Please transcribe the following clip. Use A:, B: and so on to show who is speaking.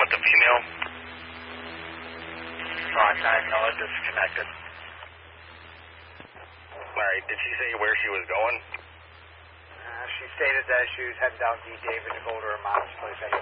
A: with the female?
B: No, it disconnected.
A: Alright, did she say where she was going?
B: She stated that she was heading down D. David to go to her mom's place.